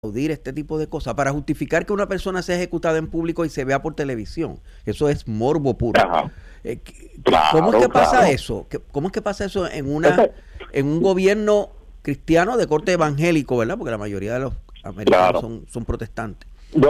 aplaudir este tipo de cosas para justificar que una persona sea ejecutada en público y se vea por televisión. Eso es morbo puro. Ajá. ¿Cómo es que pasa Claro. eso? ¿Cómo es que pasa eso en un gobierno cristiano de corte evangélico, verdad? Porque la mayoría de los americanos son protestantes.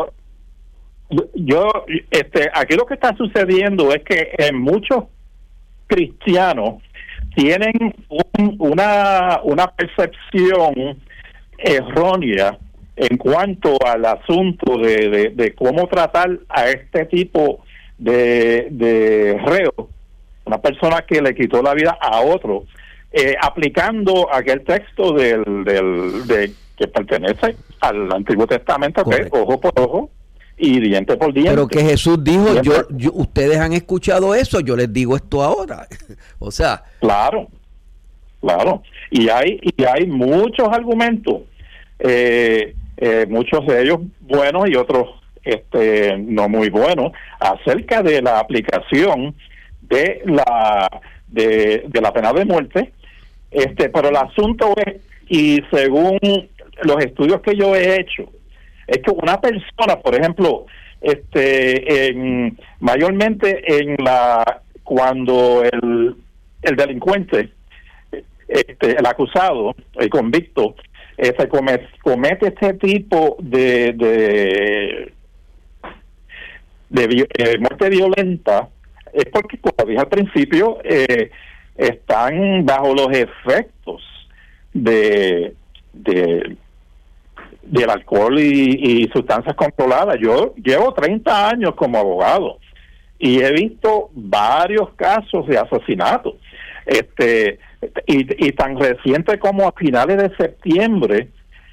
Aquí lo que está sucediendo es que en muchos cristianos tienen una percepción errónea en cuanto al asunto de cómo tratar a este tipo de reo, una persona que le quitó la vida a otro, aplicando aquel texto que pertenece al Antiguo Testamento, que es ojo por ojo y diente por diente. Pero que Jesús dijo, ustedes han escuchado eso, yo les digo esto ahora. O sea, claro. Y hay muchos argumentos, muchos de ellos buenos y otros no muy buenos, acerca de la aplicación de la pena de muerte. Pero el asunto es, y según los estudios que yo he hecho, es que una persona, por ejemplo, mayormente cuando el delincuente, el acusado, el convicto, se comete este tipo de muerte violenta, es porque, como dije al principio, están bajo los efectos del alcohol y sustancias controladas. Yo llevo 30 años como abogado y he visto varios casos de asesinato, y tan reciente como a finales de septiembre,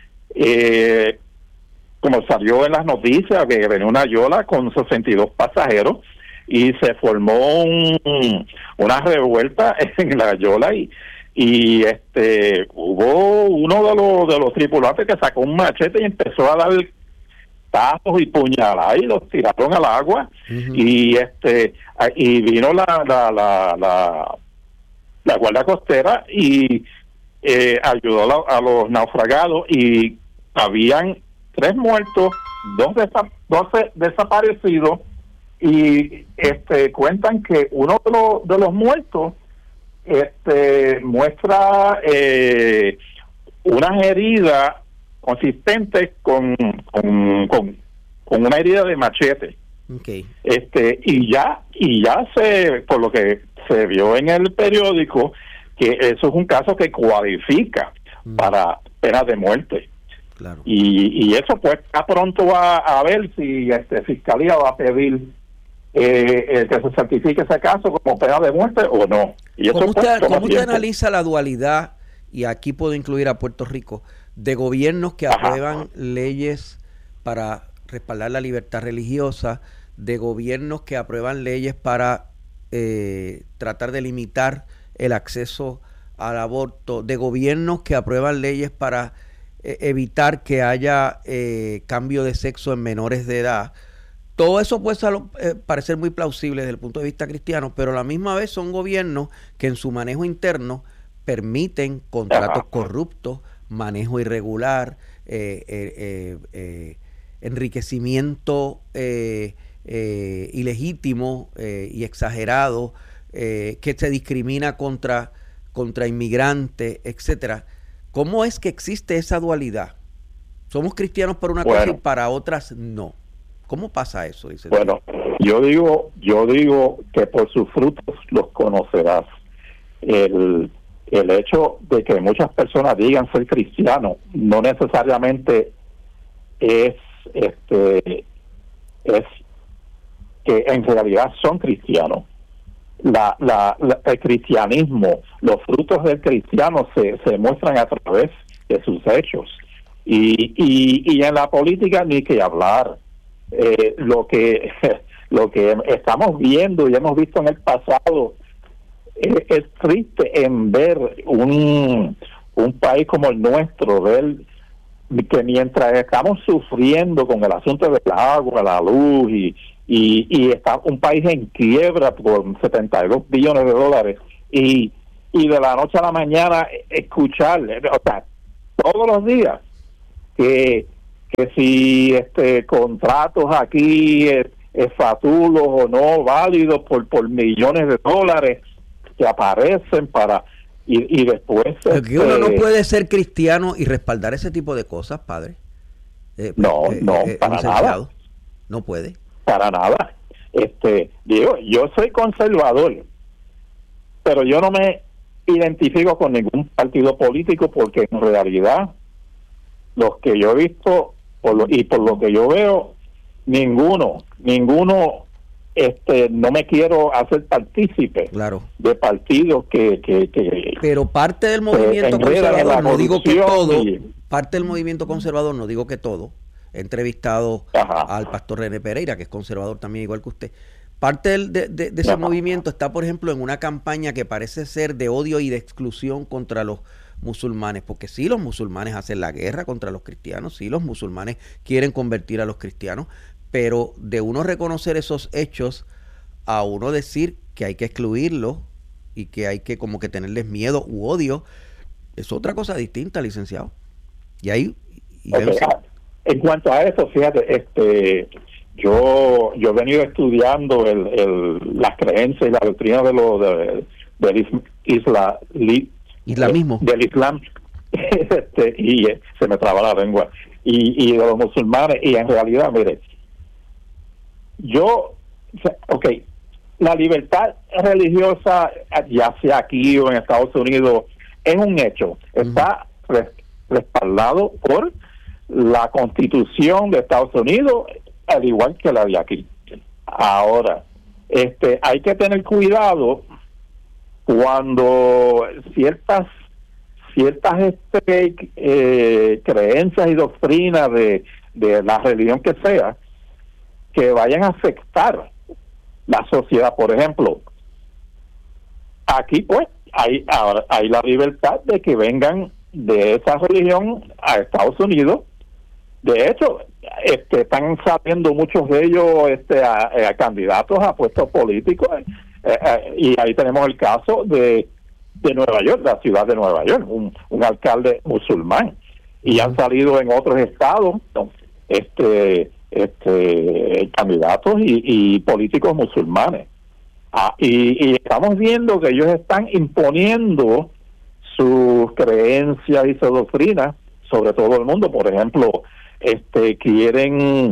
como salió en las noticias, que venía una yola con 62 pasajeros y se formó una revuelta en la yola y hubo uno de los tripulantes que sacó un machete y empezó a dar tazos y puñaladas y los tiraron al agua. Uh-huh. y vino la guardia costera y ayudó a los naufragados, y habían 3 muertos, 12 desaparecidos, y cuentan que uno de los muertos muestra unas heridas consistentes con una herida de machete. Okay. Y ya por lo que se vio en el periódico, que eso es un caso que cualifica para pena de muerte. Claro. Y eso pues está pronto a ver si Fiscalía va a pedir que se certifique ese caso como pena de muerte o no. Y eso ¿Cómo usted analiza la dualidad, y aquí puedo incluir a Puerto Rico, de gobiernos que aprueban leyes para respaldar la libertad religiosa, de gobiernos que aprueban leyes para tratar de limitar el acceso al aborto, de gobiernos que aprueban leyes para evitar que haya cambio de sexo en menores de edad? Todo eso puede parecer muy plausible desde el punto de vista cristiano, pero a la misma vez son gobiernos que en su manejo interno permiten contratos corruptos, manejo irregular, enriquecimiento ilegítimo y exagerado, que se discrimina contra inmigrantes, etcétera. ¿Cómo es que existe esa dualidad? Somos cristianos para una cosa y para otras no. ¿Cómo pasa eso? Dice yo digo que por sus frutos los conocerás. El hecho de que muchas personas digan ser cristianos no necesariamente es que en realidad son cristianos. El cristianismo, los frutos del cristiano se muestran a través de sus hechos, y en la política ni que hablar. Lo que estamos viendo y hemos visto en el pasado es triste en ver un país como el nuestro, ver que mientras estamos sufriendo con el asunto del agua, la luz y está un país en quiebra por 72 billones de dólares, y de la noche a la mañana escuchar, o sea, todos los días que que si contratos aquí fatulos o no válidos por millones de dólares que aparecen para y después porque uno no puede ser cristiano y respaldar ese tipo de cosas, padre. No, para nada. No puede. Para nada. Digo, yo soy conservador, pero yo no me identifico con ningún partido político porque en realidad los que yo he visto y por lo que yo veo, ninguno no me quiero hacer partícipe de partidos que pero parte del movimiento conservador, no digo que todo, parte del movimiento conservador, no digo que todo. He entrevistado al pastor René Pereira, que es conservador también igual que usted. Parte de ese movimiento está, por ejemplo, en una campaña que parece ser de odio y de exclusión contra los musulmanes, porque sí, los musulmanes hacen la guerra contra los cristianos, sí, los musulmanes quieren convertir a los cristianos, pero de uno reconocer esos hechos a uno decir que hay que excluirlos y que hay que como que tenerles miedo u odio, es otra cosa distinta, licenciado. Y ahí... En cuanto a eso, fíjate, yo he venido estudiando las creencias y la doctrina del islamismo. Del Islam, y se me traba la lengua, y de los musulmanes, y en realidad, mire, la libertad religiosa, ya sea aquí o en Estados Unidos, es un hecho, está respaldado por la Constitución de Estados Unidos, al igual que la de aquí. Ahora, hay que tener cuidado cuando ciertas creencias y doctrinas de la religión que sea, que vayan a afectar la sociedad. Por ejemplo, aquí pues hay la libertad de que vengan de esa religión a Estados Unidos. De hecho, están saliendo muchos de ellos a candidatos a puestos políticos, y ahí tenemos el caso de Nueva York, la ciudad de Nueva York, un alcalde musulmán, y han salido en otros estados candidatos y políticos musulmanes, y estamos viendo que ellos están imponiendo sus creencias y su doctrina sobre todo el mundo. Por ejemplo, quieren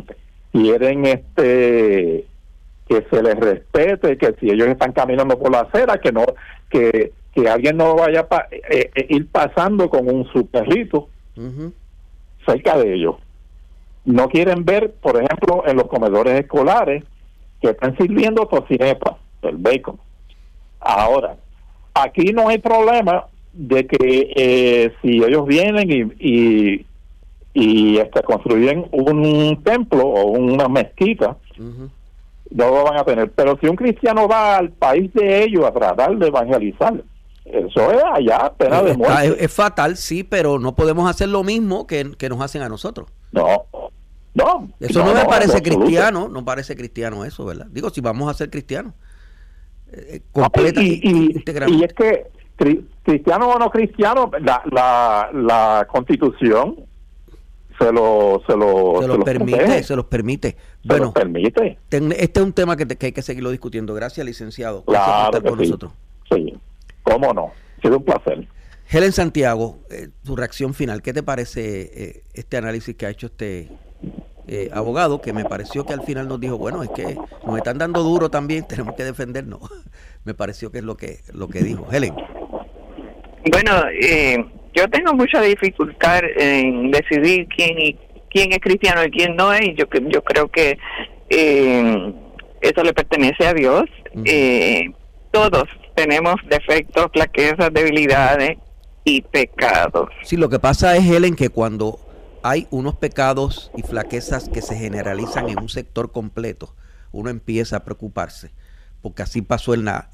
que se les respete, que si ellos están caminando por la acera, que alguien no vaya ir pasando con su perrito cerca de ellos. No quieren ver, por ejemplo, en los comedores escolares que están sirviendo tocinepa, el bacon. Ahora, aquí no hay problema de que si ellos vienen y construyen un templo o una mezquita, no lo van a tener. Pero si un cristiano va al país de ellos a tratar de evangelizar, eso es allá pena de muerte. Es fatal, sí, pero no podemos hacer lo mismo que nos hacen a nosotros. No, eso no me parece cristiano, no parece cristiano eso, ¿verdad? Digo, si vamos a ser cristianos, completa y es que cristiano o no cristiano, la Constitución se los permite. Bueno, permite. Este es un tema que hay que seguirlo discutiendo. Gracias, licenciado. Gracias por estar con nosotros. Sí, cómo no. Ha sido un placer. Helen Santiago, tu reacción final. ¿Qué te parece este análisis que ha hecho este abogado, que me pareció que al final nos dijo, bueno, es que nos están dando duro también, tenemos que defendernos? Me pareció que es lo que dijo. Helen. Bueno, yo tengo mucha dificultad en decidir quién es cristiano y quién no es, y yo creo que eso le pertenece a Dios. Todos tenemos defectos, flaquezas, debilidades y pecados. Sí, lo que pasa es, Helen, que cuando hay unos pecados y flaquezas que se generalizan en un sector completo, uno empieza a preocuparse, porque así pasó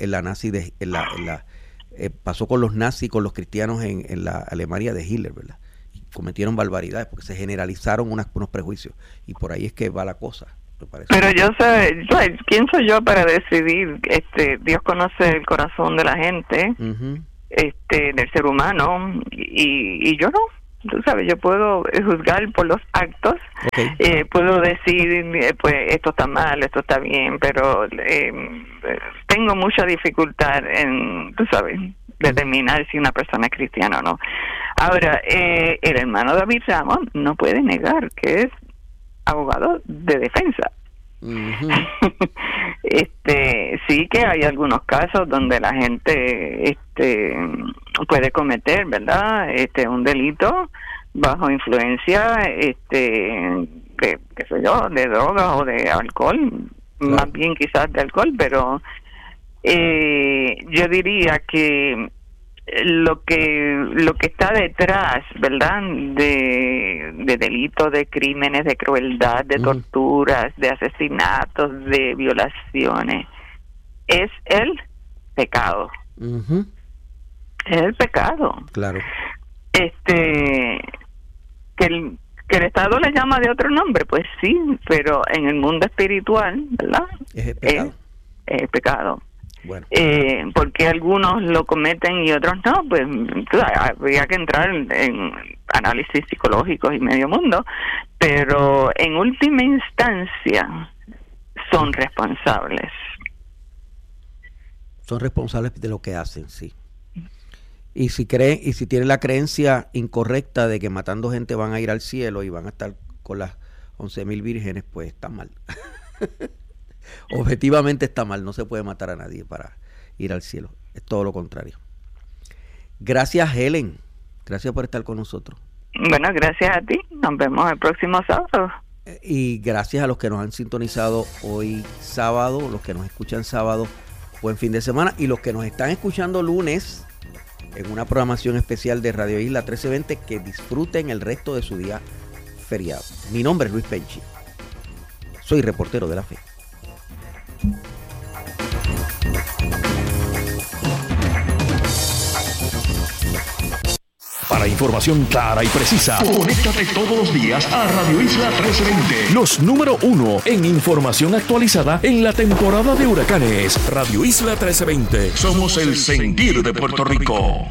pasó con los nazis, con los cristianos en la Alemania de Hitler, ¿verdad? Y cometieron barbaridades porque se generalizaron unos prejuicios, y por ahí es que va la cosa. Pero ¿quién soy yo para decidir? Dios conoce el corazón de la gente, del ser humano, y yo no. tú sabes, yo puedo juzgar por los actos, puedo decir, pues esto está mal, esto está bien, pero tengo mucha dificultad en, tú sabes, determinar si una persona es cristiana o no. Ahora, el hermano David Ramos no puede negar que es abogado de defensa. Sí que hay algunos casos donde la gente puede cometer, ¿verdad? Un delito bajo influencia qué sé yo, de drogas o de alcohol, más bien quizás de alcohol, pero yo diría que lo que está detrás, ¿verdad?, de delitos, de crímenes, de crueldad, de torturas, de asesinatos, de violaciones, es el pecado. Es el pecado. Claro. Que el Estado le llama de otro nombre, pues sí, pero en el mundo espiritual, ¿verdad?, es el pecado. Es el pecado. Bueno. Porque algunos lo cometen y otros no, pues habría que entrar en análisis psicológicos y medio mundo, pero en última instancia son responsables. Son responsables de lo que hacen, sí. Y si tienen la creencia incorrecta de que matando gente van a ir al cielo y van a estar con las 11,000 vírgenes, pues está mal. Objetivamente está mal, no se puede matar a nadie para ir al cielo, es todo lo contrario. Gracias, Helen, gracias por estar con nosotros. Bueno, gracias a ti, nos vemos el próximo sábado. Y gracias a los que nos han sintonizado hoy sábado, los que nos escuchan sábado, buen fin de semana, y los que nos están escuchando lunes en una programación especial de Radio Isla 1320, que disfruten el resto de su día feriado. Mi nombre es Luis Penchi, soy reportero de la fe. Para información clara y precisa, conéctate todos los días a Radio Isla 1320. Los número 1 en información actualizada en la temporada de huracanes. Radio Isla 1320. Somos el sentir de Puerto Rico.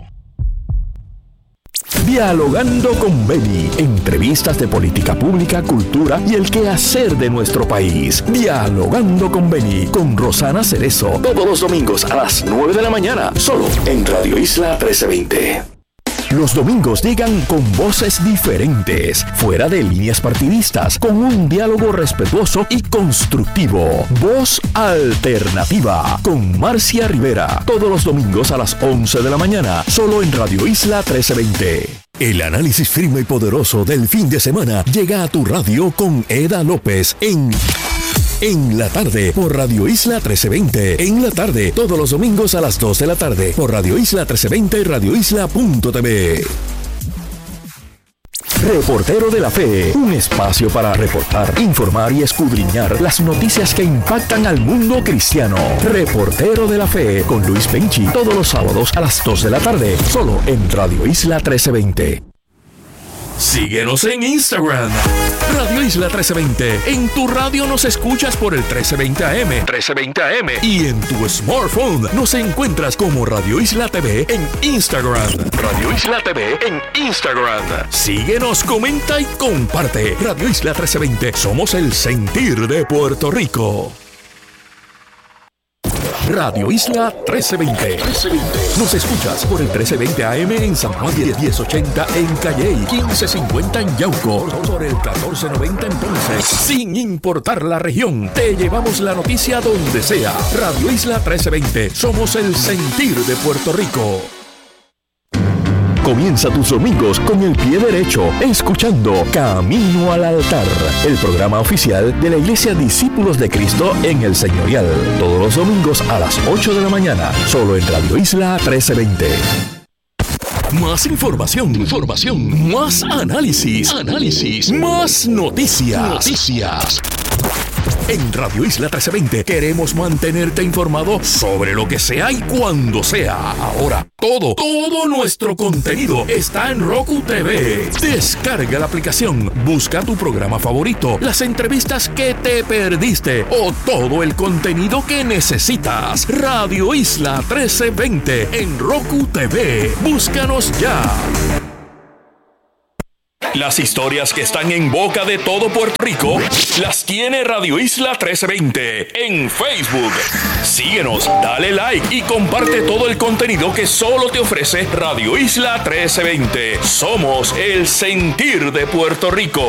Dialogando con Beni. Entrevistas de política pública, cultura y el quehacer de nuestro país. Dialogando con Beni, con Rosana Cerezo. Todos los domingos a las 9 de la mañana. Solo en Radio Isla 1320. Los domingos llegan con voces diferentes, fuera de líneas partidistas, con un diálogo respetuoso y constructivo. Voz Alternativa, con Marcia Rivera. Todos los domingos a las 11 de la mañana, solo en Radio Isla 1320. El análisis firme y poderoso del fin de semana llega a tu radio con Eda López en la tarde por Radio Isla 1320. En la tarde, todos los domingos a las 2 de la tarde por Radio Isla 1320 y radioisla.tv. Reportero de la Fe, un espacio para reportar, informar y escudriñar las noticias que impactan al mundo cristiano. Reportero de la Fe con Luis Penchi, todos los sábados a las 2 de la tarde, solo en Radio Isla 1320. Síguenos en Instagram, Radio Isla 1320. En tu radio nos escuchas por el 1320 AM, y en tu smartphone nos encuentras como Radio Isla TV en Instagram. Radio Isla TV en Instagram. Síguenos, comenta y comparte. Radio Isla 1320. Somos el sentir de Puerto Rico. Radio Isla 1320. Nos escuchas por el 1320 AM en San Juan, 1080 en Calley, 1550 en Yauco, por el 1490 en Ponce. Sin importar la región, te llevamos la noticia donde sea. Radio Isla 1320. Somos el sentir de Puerto Rico. Comienza tus domingos con el pie derecho, escuchando Camino al Altar, el programa oficial de la Iglesia Discípulos de Cristo en el Señorial. Todos los domingos a las 8 de la mañana, solo en Radio Isla 1320. Más información, más análisis, más noticias. En Radio Isla 1320 queremos mantenerte informado sobre lo que sea y cuando sea. Ahora, todo nuestro contenido está en Roku TV. Descarga la aplicación, busca tu programa favorito, las entrevistas que te perdiste o todo el contenido que necesitas. Radio Isla 1320 en Roku TV. Búscanos ya. Las historias que están en boca de todo Puerto Rico las tiene Radio Isla 1320 en Facebook. Síguenos, dale like y comparte todo el contenido que solo te ofrece Radio Isla 1320. Somos el sentir de Puerto Rico.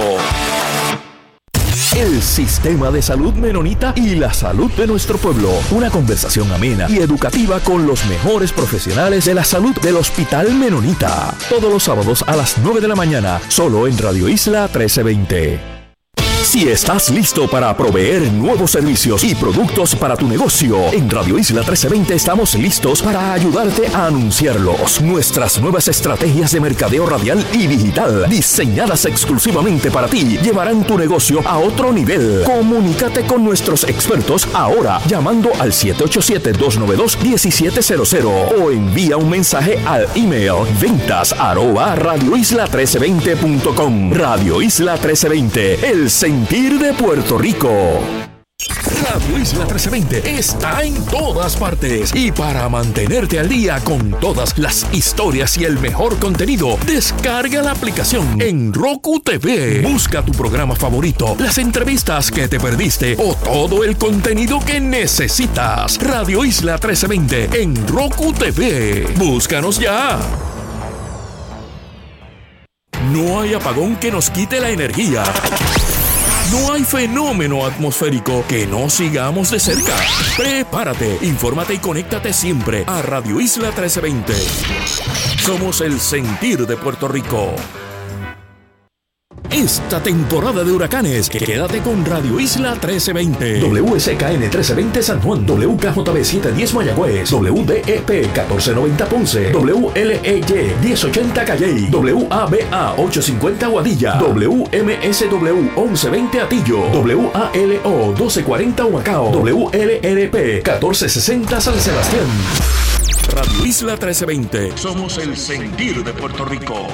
El Sistema de Salud Menonita y la salud de nuestro pueblo. Una conversación amena y educativa con los mejores profesionales de la salud del Hospital Menonita. Todos los sábados a las 9 de la mañana, solo en Radio Isla 1320. Si estás listo para proveer nuevos servicios y productos para tu negocio, en Radio Isla 1320 estamos listos para ayudarte a anunciarlos. Nuestras nuevas estrategias de mercadeo radial y digital, diseñadas exclusivamente para ti, llevarán tu negocio a otro nivel. Comunícate con nuestros expertos ahora llamando al 787-292-1700 o envía un mensaje al email ventas@radioisla1320.com. Radio Isla 1320, el sentir de Puerto Rico. Radio Isla 1320 está en todas partes y para mantenerte al día con todas las historias y el mejor contenido, descarga la aplicación en Roku TV. Busca tu programa favorito, las entrevistas que te perdiste o todo el contenido que necesitas. Radio Isla 1320 en Roku TV. Búscanos ya. No hay apagón que nos quite la energía. No hay fenómeno atmosférico que no sigamos de cerca. Prepárate, infórmate y conéctate siempre a Radio Isla 1320. Somos el sentir de Puerto Rico. Esta temporada de huracanes, quédate con Radio Isla 1320. WSKN 1320 San Juan, WKJB 710 Mayagüez, WDEP 1490 Ponce, WLEY 1080 Calley, WABA 850 Guadilla, WMSW 1120 Atillo, WALO 1240 Humacao, WLRP 1460 San Sebastián. Radio Isla 1320. Somos el sentir de Puerto Rico.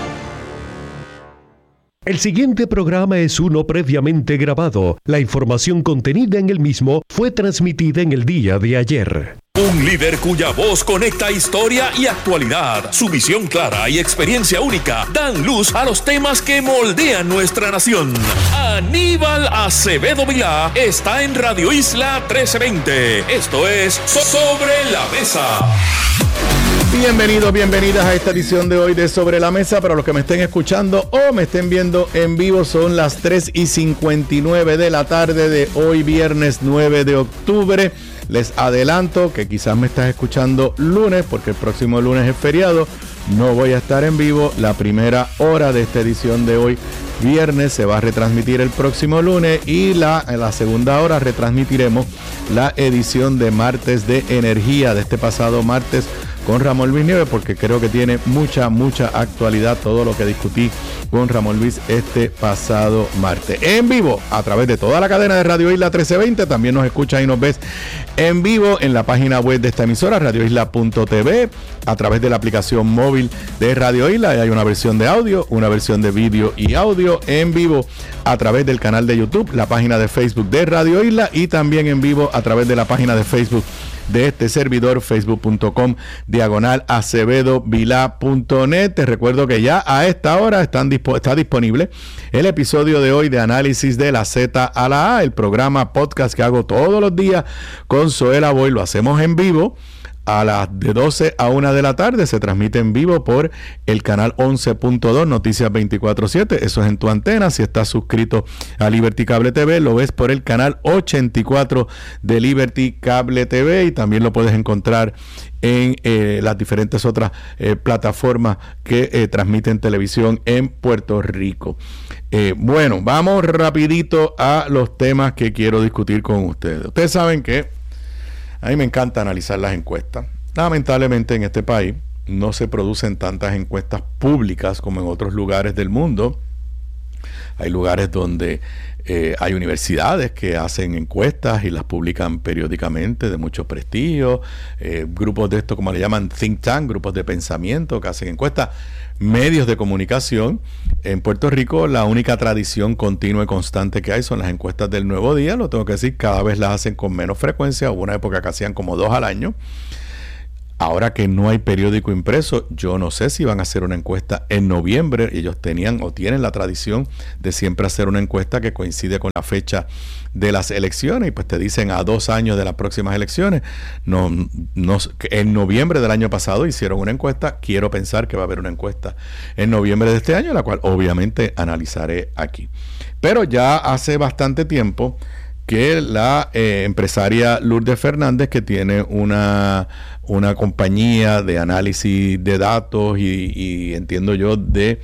El siguiente programa es uno previamente grabado. La información contenida en el mismo fue transmitida en el día de ayer. Un líder cuya voz conecta historia y actualidad. Su visión clara y experiencia única dan luz a los temas que moldean nuestra nación. Aníbal Acevedo Vilá está en Radio Isla 1320. Esto es Sobre la Mesa. Bienvenidos, bienvenidas a esta edición de hoy de Sobre la Mesa. Para los que me estén escuchando o me estén viendo en vivo, son las 3:59 de la tarde de hoy, viernes 9 de octubre. Les adelanto que quizás me estás escuchando lunes, porque el próximo lunes es feriado. No voy a estar en vivo. La primera hora de esta edición de hoy, viernes, se va a retransmitir el próximo lunes, y en la segunda hora retransmitiremos la edición de martes de energía de este pasado martes con Ramón Luis Nieves, porque creo que tiene mucha actualidad todo lo que discutí con Ramón Luis este pasado martes. En vivo, a través de toda la cadena de Radio Isla 1320, también nos escuchas y nos ves en vivo en la página web de esta emisora, radioisla.tv, a través de la aplicación móvil de Radio Isla. Hay una versión de audio, una versión de vídeo y audio en vivo a través del canal de YouTube, la página de Facebook de Radio Isla, y también en vivo a través de la página de Facebook de este servidor, facebook.com/acevedovilá.net. Te recuerdo que ya a esta hora está disponible el episodio de hoy de Análisis de la Z a la A, el programa podcast que hago todos los días con Zoela Boy. Lo hacemos en vivo a las de 12 a 1 de la tarde. Se transmite en vivo por el canal 11.2 Noticias 24/7. Eso es en tu antena. Si estás suscrito a Liberty Cable TV, lo ves por el canal 84 de Liberty Cable TV, y también lo puedes encontrar en las diferentes otras plataformas que transmiten televisión en Puerto Rico. Bueno, vamos rapidito a los temas que quiero discutir con ustedes. Ustedes saben que a mí me encanta analizar las encuestas. Lamentablemente en este país no se producen tantas encuestas públicas como en otros lugares del mundo. Hay lugares donde hay universidades que hacen encuestas y las publican periódicamente, de mucho prestigio. Grupos de esto, como le llaman, think tank, grupos de pensamiento que hacen encuestas. Medios de comunicación. En Puerto Rico la única tradición continua y constante que hay son las encuestas del Nuevo Día. Lo tengo que decir, cada vez las hacen con menos frecuencia. Hubo una época que hacían como 2 al año. Ahora que no hay periódico impreso, yo no sé si van a hacer una encuesta en noviembre. Ellos tenían o tienen la tradición de siempre hacer una encuesta que coincide con la fecha de las elecciones, y pues te dicen a 2 años de las próximas elecciones. En noviembre del año pasado hicieron una encuesta. Quiero pensar que va a haber una encuesta en noviembre de este año, la cual obviamente analizaré aquí. Pero ya hace bastante tiempo que la empresaria Lourdes Fernández, que tiene una compañía de análisis de datos y entiendo yo de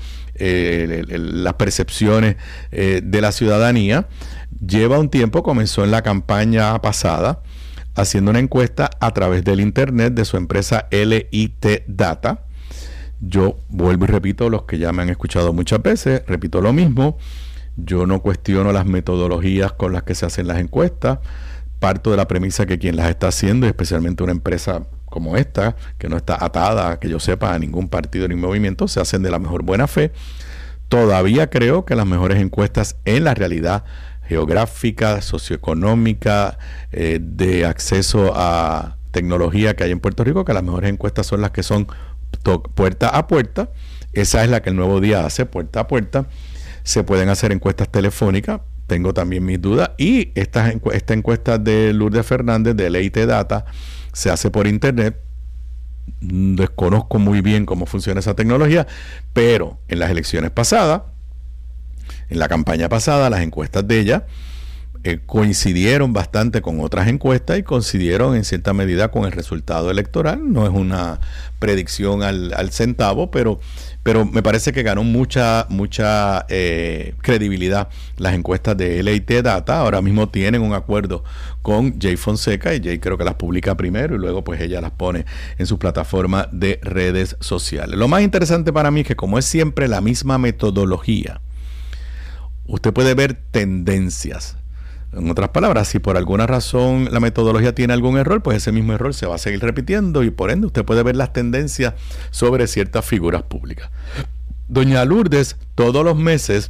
las percepciones de la ciudadanía, lleva un tiempo, comenzó en la campaña pasada, haciendo una encuesta a través del internet de su empresa LIT Data. Yo vuelvo y repito, los que ya me han escuchado muchas veces, repito lo mismo. Yo no cuestiono las metodologías con las que se hacen las encuestas. Parto de la premisa que quien las está haciendo, especialmente una empresa como esta, que no está atada, que yo sepa, a ningún partido ni movimiento, se hacen de la mejor buena fe. Todavía creo que las mejores encuestas en la realidad geográfica, socioeconómica, de acceso a tecnología que hay en Puerto Rico, que las mejores encuestas son las que son puerta a puerta. Esa es la que el Nuevo Día hace, puerta a puerta. Se pueden hacer encuestas telefónicas, tengo también mis dudas, y esta encuesta de Lourdes Fernández de LIT Data se hace por internet. Desconozco muy bien cómo funciona esa tecnología, pero en las elecciones pasadas, en la campaña pasada, las encuestas de ella coincidieron bastante con otras encuestas y coincidieron en cierta medida con el resultado electoral. No es una predicción al centavo, pero me parece que ganó mucha credibilidad las encuestas de LIT Data. Ahora mismo tienen un acuerdo con Jay Fonseca, y Jay creo que las publica primero y luego pues ella las pone en su plataforma de redes sociales. Lo más interesante para mí es que, como es siempre la misma metodología, usted puede ver tendencias. En otras palabras, si por alguna razón la metodología tiene algún error, pues ese mismo error se va a seguir repitiendo, y por ende usted puede ver las tendencias sobre ciertas figuras públicas. Doña Lourdes todos los meses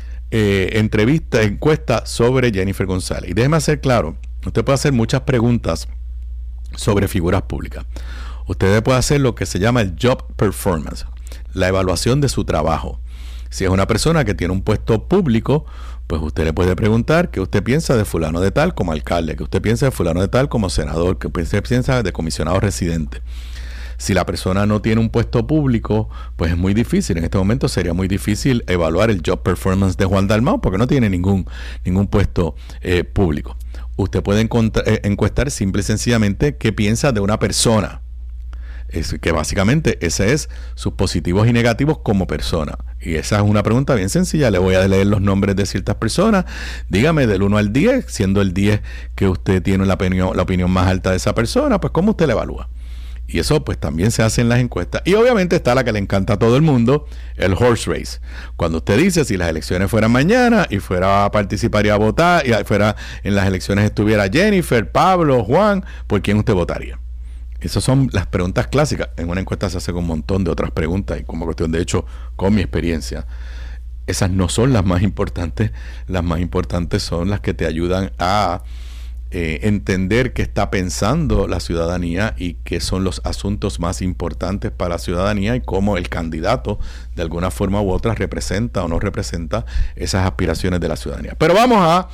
encuesta sobre Jennifer González. Y déjeme hacer claro, usted puede hacer muchas preguntas sobre figuras públicas. Usted puede hacer lo que se llama el job performance, la evaluación de su trabajo. Si es una persona que tiene un puesto público, pues usted le puede preguntar qué usted piensa de fulano de tal como alcalde, qué usted piensa de fulano de tal como senador, qué usted piensa de comisionado residente. Si la persona no tiene un puesto público, pues es muy difícil. En este momento sería muy difícil evaluar el job performance de Juan Dalmau, porque no tiene ningún puesto público. Usted puede encuestar simple y sencillamente qué piensa de una persona. Que básicamente ese es sus positivos y negativos como persona. Y esa es una pregunta bien sencilla. Le voy a leer los nombres de ciertas personas. Dígame del 1 al 10, siendo el 10 que usted tiene la opinión más alta de esa persona, pues ¿cómo usted la evalúa? Y eso pues también se hace en las encuestas. Y obviamente está la que le encanta a todo el mundo, el horse race. Cuando usted dice, si las elecciones fueran mañana y fuera a participar y a votar, y fuera en las elecciones estuviera Jennifer, Pablo, Juan, ¿por quién usted votaría? Esas son las preguntas clásicas. En una encuesta se hace con un montón de otras preguntas, y como cuestión, de hecho, con mi experiencia, esas no son las más importantes. Las más importantes son las que te ayudan a entender qué está pensando la ciudadanía y qué son los asuntos más importantes para la ciudadanía, y cómo el candidato de alguna forma u otra representa o no representa esas aspiraciones de la ciudadanía. Pero vamos a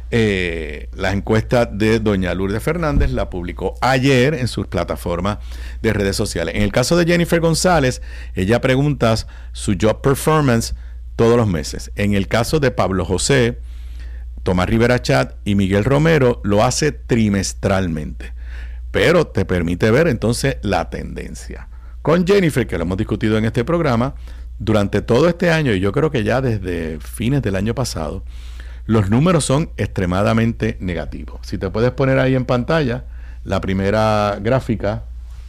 la encuesta de doña Lourdes Fernández. La publicó ayer en sus plataformas de redes sociales. En el caso de Jennifer González, ella pregunta su job performance todos los meses. En el caso de Pablo José, Tomás Rivera Chat y Miguel Romero, lo hace trimestralmente, pero te permite ver entonces la tendencia. Con Jennifer, que lo hemos discutido en este programa, durante todo este año, y yo creo que ya desde fines del año pasado, los números son extremadamente negativos. Si te puedes poner ahí en pantalla la primera gráfica,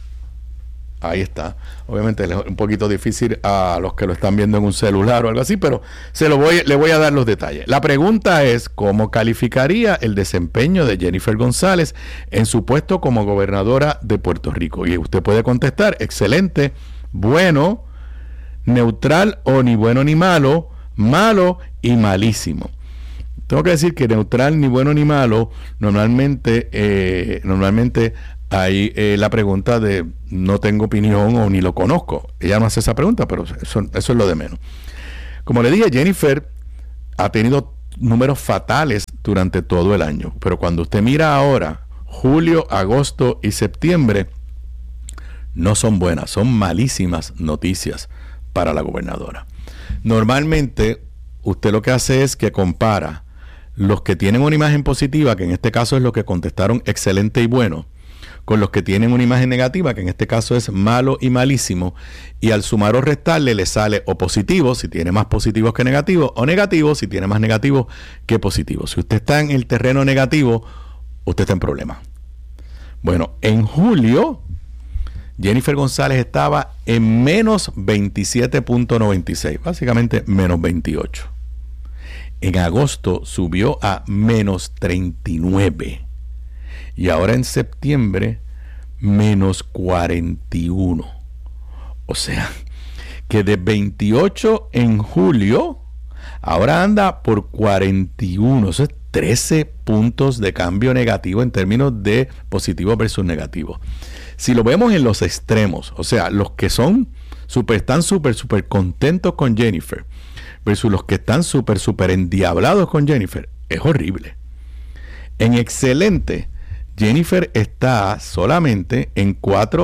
ahí está. Obviamente es un poquito difícil a los que lo están viendo en un celular o algo así, pero le voy a dar los detalles. La pregunta es, ¿cómo calificaría el desempeño de Jennifer González en su puesto como gobernadora de Puerto Rico? Y usted puede contestar, excelente, bueno, neutral o ni bueno ni malo, malo y malísimo. Tengo que decir que neutral, ni bueno ni malo, normalmente hay la pregunta de no tengo opinión o ni lo conozco. Ella no hace esa pregunta, pero eso es lo de menos. Como le dije, Jennifer ha tenido números fatales durante todo el año, pero cuando usted mira ahora, julio, agosto y septiembre, no son buenas, son malísimas noticias para la gobernadora. Normalmente, usted lo que hace es que compara los que tienen una imagen positiva, que en este caso es los que contestaron excelente y bueno, con los que tienen una imagen negativa, que en este caso es malo y malísimo, y al sumar o restarle le sale o positivo, si tiene más positivos que negativos, o negativo, si tiene más negativos que positivos. Si usted está en el terreno negativo, usted está en problemas. Bueno, en julio, Jennifer González estaba en menos 27.96, básicamente menos 28. En agosto subió a menos 39. Y ahora en septiembre, menos 41. O sea, que de 28 en julio, ahora anda por 41. Eso es 13 puntos de cambio negativo en términos de positivo versus negativo. Si lo vemos en los extremos, o sea, los que están súper contentos con Jennifer versus los que están súper endiablados con Jennifer, es horrible. En excelente, Jennifer está solamente en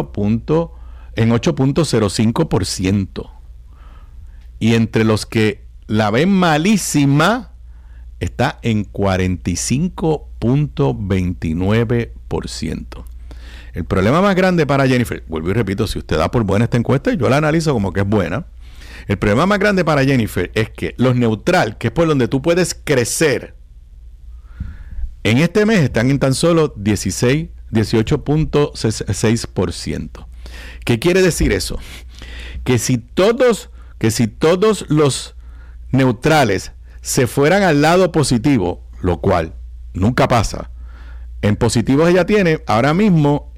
8.05%. Y entre los que la ven malísima, está en 45.29%. El problema más grande para Jennifer, vuelvo y repito, si usted da por buena esta encuesta, yo la analizo como que es buena. El problema más grande para Jennifer es que los neutral, que es por donde tú puedes crecer, en este mes están en tan solo 18.6%. ¿Qué quiere decir eso? Que si todos los neutrales se fueran al lado positivo, lo cual nunca pasa, en positivos ella tiene ahora mismo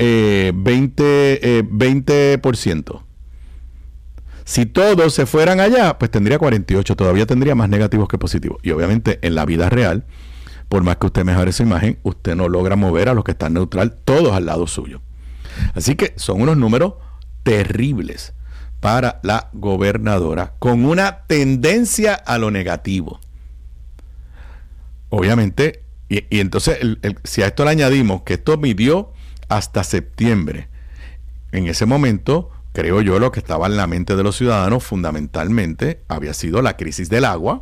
20%. Si todos se fueran allá, pues tendría 48, todavía tendría más negativos que positivos. Y obviamente en la vida real, por más que usted mejore esa imagen, usted no logra mover a los que están neutral todos al lado suyo. Así que son unos números terribles para la gobernadora, con una tendencia a lo negativo. Obviamente, y entonces, si a esto le añadimos que esto midió hasta septiembre, en ese momento, creo yo, lo que estaba en la mente de los ciudadanos fundamentalmente había sido la crisis del agua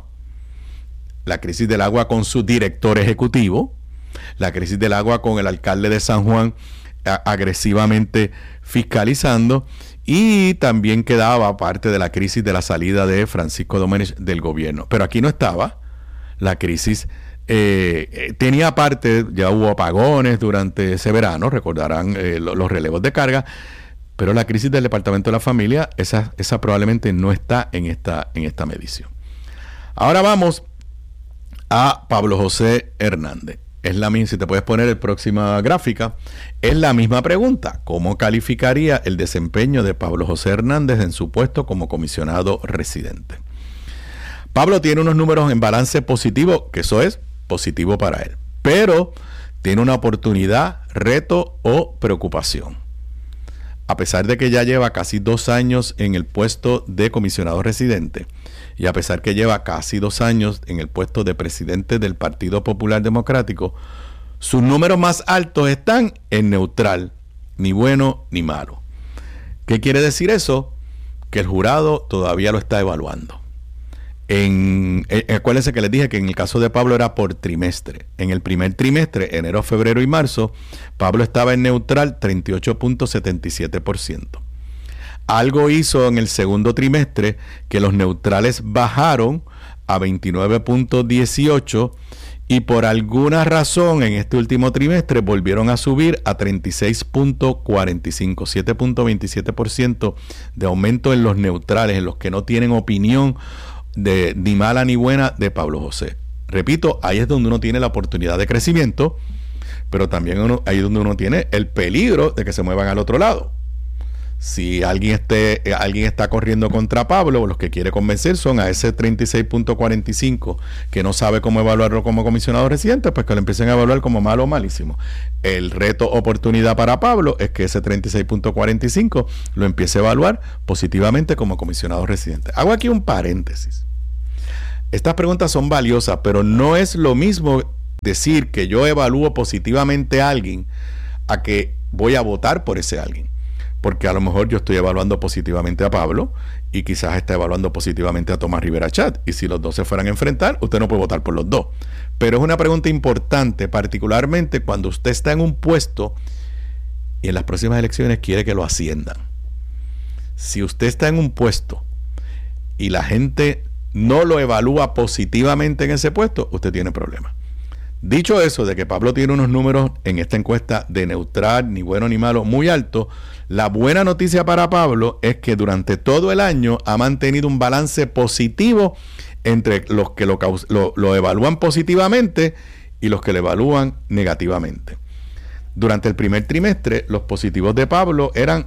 con su director ejecutivo, la crisis del agua con el alcalde de San Juan agresivamente fiscalizando, y también quedaba parte de la crisis de la salida de Francisco Domenech del gobierno. Pero aquí no estaba la crisis. Tenía parte, ya hubo apagones durante ese verano, recordarán los relevos de carga, pero la crisis del Departamento de la Familia, esa probablemente no está en esta medición. Ahora vamos a Pablo José Hernández. Es la misma, si te puedes poner la próxima gráfica, es la misma pregunta. ¿Cómo calificaría el desempeño de Pablo José Hernández en su puesto como comisionado residente? Pablo tiene unos números en balance positivo, que eso es positivo para él, pero tiene una oportunidad, reto o preocupación. A pesar de que ya lleva casi 2 años en el puesto de comisionado residente, y a pesar que lleva casi 2 años en el puesto de presidente del Partido Popular Democrático, sus números más altos están en neutral, ni bueno ni malo. ¿Qué quiere decir eso? Que el jurado todavía lo está evaluando. Acuérdense que les dije que en el caso de Pablo era por trimestre. En el primer trimestre, enero, febrero y marzo, Pablo estaba en neutral 38.77%. Algo hizo en el segundo trimestre que los neutrales bajaron a 29.18 y por alguna razón en este último trimestre volvieron a subir a 36.45, 7.27% de aumento en los neutrales, en los que no tienen opinión ni mala ni buena de Pablo José. Repito, ahí es donde uno tiene la oportunidad de crecimiento, pero también ahí es donde uno tiene el peligro de que se muevan al otro lado. Si alguien está corriendo contra Pablo, los que quiere convencer son a ese 36.45 que no sabe cómo evaluarlo como comisionado residente, pues que lo empiecen a evaluar como malo o malísimo. El reto oportunidad para Pablo es que ese 36.45 lo empiece a evaluar positivamente como comisionado residente. Hago aquí un paréntesis. Estas preguntas son valiosas, pero no es lo mismo decir que yo evalúo positivamente a alguien a que voy a votar por ese alguien. Porque a lo mejor yo estoy evaluando positivamente a Pablo y quizás está evaluando positivamente a Tomás Rivera Chat. Y si los dos se fueran a enfrentar, usted no puede votar por los dos. Pero es una pregunta importante, particularmente cuando usted está en un puesto y en las próximas elecciones quiere que lo asciendan. Si usted está en un puesto y la gente no lo evalúa positivamente en ese puesto, usted tiene problemas. Dicho eso, de que Pablo tiene unos números en esta encuesta de neutral, ni bueno ni malo, muy alto, la buena noticia para Pablo es que durante todo el año ha mantenido un balance positivo entre los que lo evalúan positivamente y los que lo evalúan negativamente. Durante el primer trimestre, los positivos de Pablo eran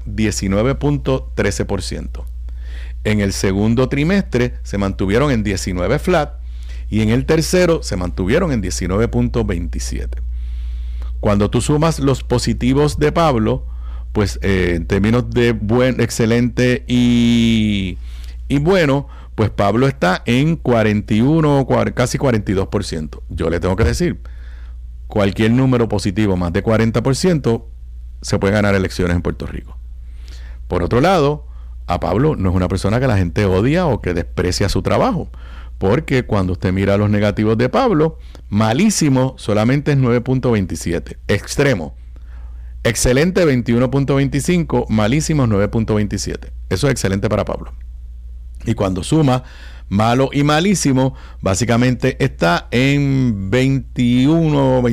19.13%. En el segundo trimestre se mantuvieron en 19 flat, y en el tercero se mantuvieron en 19.27. Cuando tú sumas los positivos de Pablo, pues en términos de buen, excelente y bueno, pues Pablo está en 41, casi 42%. Yo le tengo que decir, cualquier número positivo más de 40% se puede ganar elecciones en Puerto Rico. Por otro lado, a Pablo no es una persona que la gente odia o que desprecia su trabajo. Porque cuando usted mira los negativos de Pablo, malísimo solamente es 9.27. Extremo. Excelente 21.25. Malísimo 9.27. Eso es excelente para Pablo. Y cuando suma malo y malísimo, básicamente está en 21,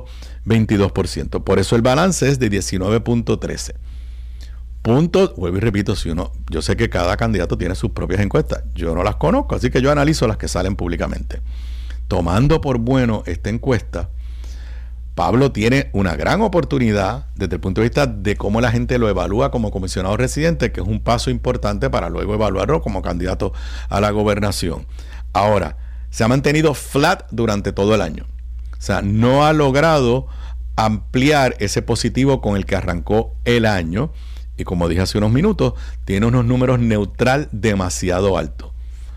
22%. Por eso el balance es de 19.13. Punto, vuelvo y repito, yo sé que cada candidato tiene sus propias encuestas, yo no las conozco, así que yo analizo las que salen públicamente. Tomando por bueno esta encuesta, Pablo tiene una gran oportunidad desde el punto de vista de cómo la gente lo evalúa como comisionado residente, que es un paso importante para luego evaluarlo como candidato a la gobernación. Ahora, se ha mantenido flat durante todo el año, o sea, no ha logrado ampliar ese positivo con el que arrancó el año. Y como dije hace unos minutos, tiene unos números neutral demasiado altos.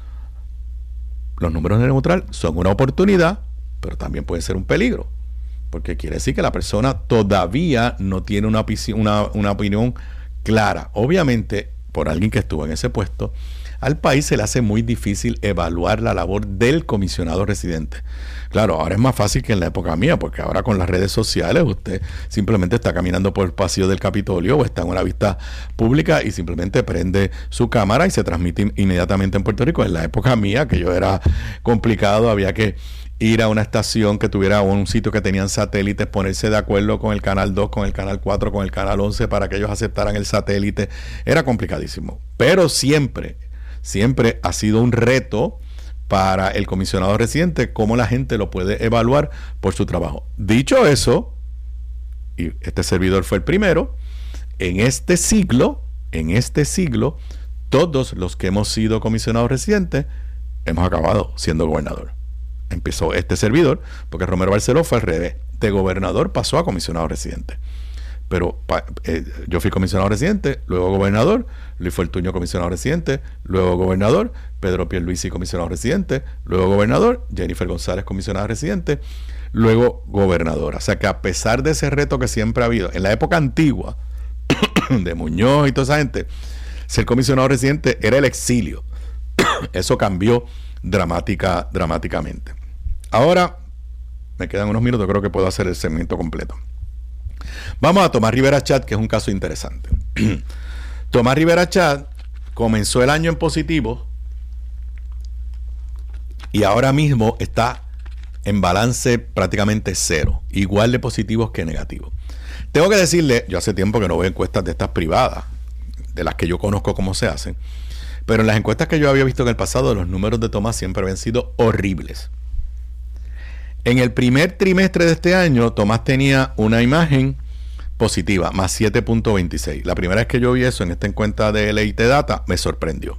Los números neutral son una oportunidad, pero también pueden ser un peligro. Porque quiere decir que la persona todavía no tiene una opinión clara. Obviamente, por alguien que estuvo en ese puesto, al país se le hace muy difícil evaluar la labor del comisionado residente. Claro, ahora es más fácil que en la época mía, porque ahora con las redes sociales usted simplemente está caminando por el pasillo del Capitolio o está en una vista pública y simplemente prende su cámara y se transmite inmediatamente en Puerto Rico. En la época mía, que yo era complicado, había que ir a una estación que tuviera un sitio que tenían satélites, ponerse de acuerdo con el canal 2, con el canal 4, con el canal 11 para que ellos aceptaran el satélite. Era complicadísimo. Pero siempre ha sido un reto para el comisionado residente cómo la gente lo puede evaluar por su trabajo. Dicho eso, y este servidor fue el primero, en este siglo, todos los que hemos sido comisionados residentes hemos acabado siendo gobernador. Empezó este servidor, porque Romero Barceló fue al revés. De gobernador pasó a comisionado residente. Pero yo fui comisionado residente, luego gobernador, Luis Fortuño comisionado residente, luego gobernador, Pedro Pierluisi comisionado residente, luego gobernador, Jennifer González comisionada residente, luego gobernadora. O sea que a pesar de ese reto que siempre ha habido, en la época antigua, de Muñoz y toda esa gente, ser comisionado residente era el exilio. Eso cambió dramáticamente. Ahora, me quedan unos minutos, creo que puedo hacer el segmento completo. Vamos a Tomás Rivera Chat, que es un caso interesante. Tomás Rivera Chat comenzó el año en positivo y ahora mismo está en balance prácticamente cero, igual de positivos que negativos. Tengo que decirle, yo hace tiempo que no veo encuestas de estas privadas, de las que yo conozco cómo se hacen, pero en las encuestas que yo había visto en el pasado, los números de Tomás siempre habían sido horribles. En el primer trimestre de este año, Tomás tenía una imagen positiva, más 7.26. La primera vez que yo vi eso en esta encuesta de LIT Data, me sorprendió.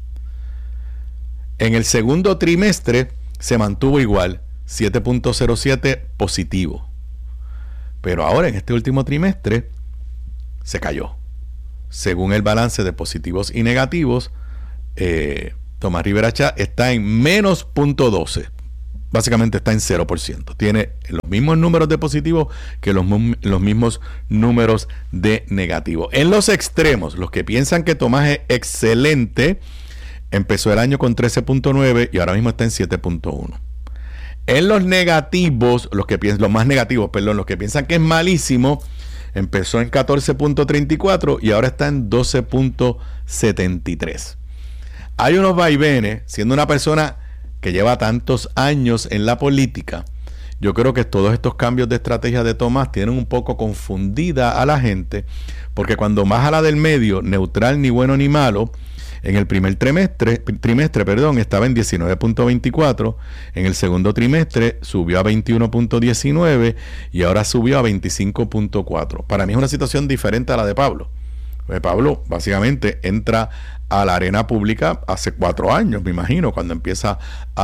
En el segundo trimestre se mantuvo igual, 7.07 positivo. Pero ahora en este último trimestre se cayó. Según el balance de positivos y negativos, Tomás Rivera Chat está en menos 0.12. Básicamente está en 0%. Tiene los mismos números de positivos que los mismos números de negativos. En los extremos, los que piensan que Tomás es excelente, empezó el año con 13.9 y ahora mismo está en 7.1. En los negativos, los más negativos, los que piensan que es malísimo, empezó en 14.34 y ahora está en 12.73. Hay unos vaivenes, siendo una persona que lleva tantos años en la política. Yo creo que todos estos cambios de estrategia de Tomás tienen un poco confundida a la gente, porque cuando más a la del medio, neutral, ni bueno ni malo, en el primer trimestre, estaba en 19.24, en el segundo trimestre subió a 21.19 y ahora subió a 25.4. Para mí es una situación diferente a la de Pablo. Pablo básicamente entra a la arena pública hace 4 años, me imagino, cuando empieza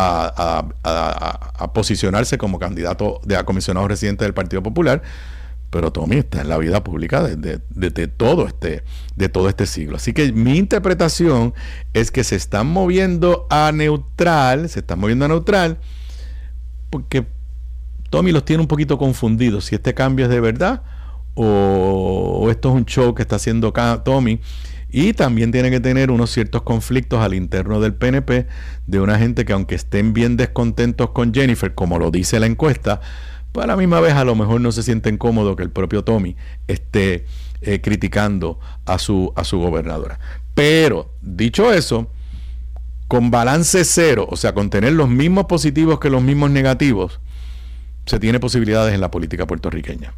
a posicionarse como candidato a comisionado residente del Partido Popular. Pero Tommy está en la vida pública de todo este siglo. Así que mi interpretación es que se están moviendo a neutral, porque Tommy los tiene un poquito confundidos, si este cambio es de verdad o esto es un show que está haciendo Tommy. Y también tiene que tener unos ciertos conflictos al interno del PNP, de una gente que, aunque estén bien descontentos con Jennifer, como lo dice la encuesta, pues a la misma vez a lo mejor no se sienten cómodos que el propio Tommy esté criticando a su gobernadora. Pero, dicho eso, con balance cero, o sea, con tener los mismos positivos que los mismos negativos, se tiene posibilidades en la política puertorriqueña.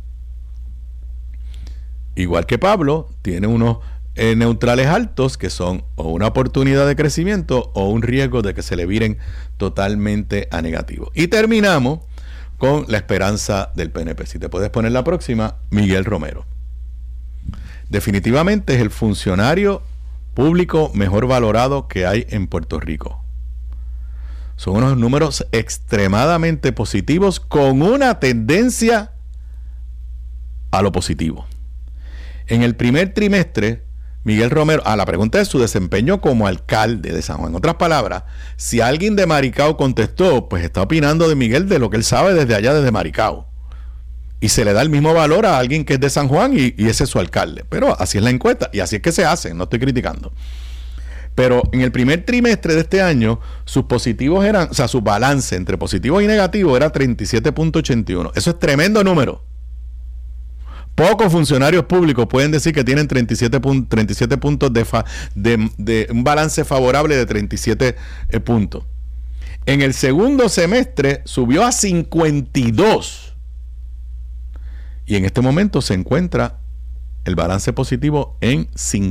Igual que Pablo, tiene unos neutrales altos que son o una oportunidad de crecimiento o un riesgo de que se le viren totalmente a negativo. Y terminamos con la esperanza del PNP. Si te puedes poner la próxima, Miguel Romero. Definitivamente es el funcionario público mejor valorado que hay en Puerto Rico. Son unos números extremadamente positivos con una tendencia a lo positivo. En el primer trimestre, Miguel Romero, la pregunta es su desempeño como alcalde de San Juan. En otras palabras, si alguien de Maricao contestó, pues está opinando de Miguel de lo que él sabe desde allá, desde Maricao. Y se le da el mismo valor a alguien que es de San Juan y ese es su alcalde. Pero así es la encuesta y así es que se hace, no estoy criticando. Pero en el primer trimestre de este año, sus positivos eran, o sea, su balance entre positivos y negativos era 37.81. Eso es tremendo número. Pocos funcionarios públicos pueden decir que tienen 37 puntos de un balance favorable de 37 puntos. En el segundo semestre subió a 52. Y en este momento se encuentra el balance positivo en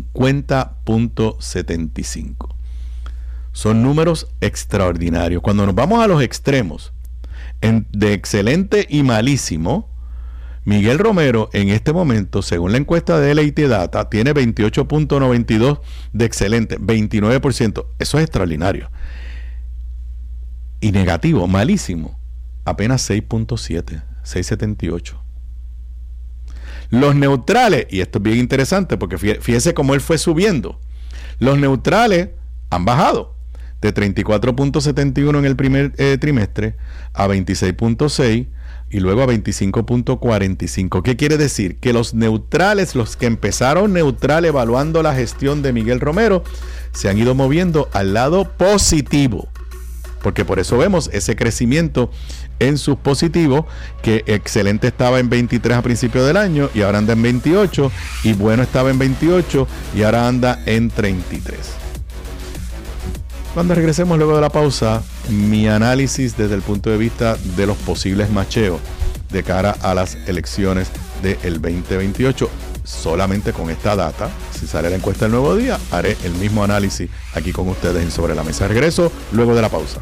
50.75. Son números extraordinarios. Cuando nos vamos a los extremos, de excelente y malísimo, Miguel Romero en este momento, según la encuesta de LIT Data, tiene 28.92 de excelente, 29%. Eso es extraordinario. Y negativo, malísimo, apenas 6.7, 6.78. Los neutrales, y esto es bien interesante porque fíjese cómo él fue subiendo. Los neutrales han bajado de 34.71 en el primer trimestre a 26.6 y luego a 25.45. ¿Qué quiere decir? Que los neutrales, los que empezaron neutral evaluando la gestión de Miguel Romero, se han ido moviendo al lado positivo. Porque por eso vemos ese crecimiento en sus positivos, que excelente estaba en 23 a principio del año y ahora anda en 28, y bueno estaba en 28 y ahora anda en 33. Cuando regresemos luego de la pausa, mi análisis desde el punto de vista de los posibles macheos de cara a las elecciones del 2028. Solamente con esta data, si sale la encuesta el nuevo día, haré el mismo análisis aquí con ustedes en Sobre la Mesa. Regreso luego de la pausa.